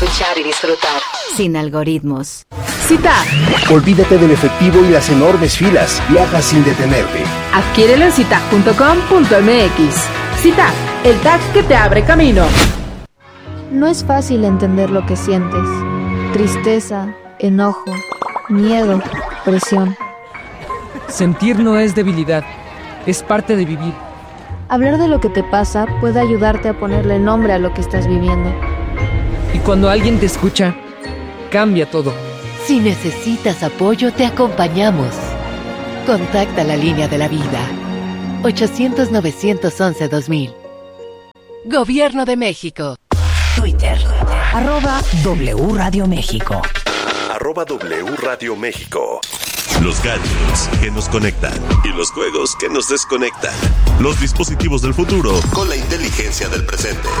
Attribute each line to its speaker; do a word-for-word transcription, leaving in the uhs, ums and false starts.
Speaker 1: escuchar y disfrutar. Sin algoritmos.
Speaker 2: Citac.
Speaker 3: Olvídate del efectivo y las enormes filas. Viaja sin detenerte.
Speaker 2: Adquiérelo en citac punto com punto m x. Citac, el tag que te abre camino.
Speaker 4: No es fácil entender lo que sientes. Tristeza, enojo, miedo, presión.
Speaker 5: Sentir no es debilidad, es parte de vivir.
Speaker 4: Hablar de lo que te pasa puede ayudarte a ponerle nombre a lo que estás viviendo.
Speaker 5: Y cuando alguien te escucha, cambia todo.
Speaker 1: Si necesitas apoyo, te acompañamos. Contacta la línea de la vida. ochocientos, novecientos once, dos mil. Gobierno de México.
Speaker 6: Twitter. Arroba W Radio México.
Speaker 7: Arroba W Radio México. Los gadgets que nos conectan y los juegos que nos desconectan. Los dispositivos del futuro con la inteligencia del presente.